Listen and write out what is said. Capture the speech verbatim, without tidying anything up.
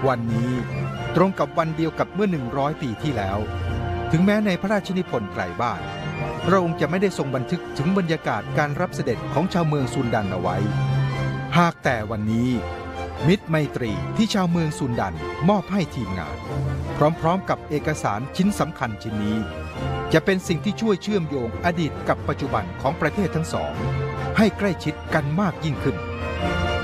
วันนี้ตรงกับวันเดียวกับเมื่อหนึ่งร้อยปีที่แล้วถึงแม้ในพระราชนิพนธ์ไกลบ้านพระองค์จะไม่ได้ทรงบันทึกถึงบรรยากาศการรับเสด็จของชาวเมืองซุนดันเอาไว้หากแต่วันนี้มิตรไมตรีที่ชาวเมืองซุนดันมอบให้ทีมงานพร้อมๆกับเอกสารชิ้นสำคัญชิ้นนี้จะเป็นสิ่งที่ช่วยเชื่อมโยงอดีตกับปัจจุบันของประเทศทั้งสองให้ใกล้ชิดกันมากยิ่งขึ้น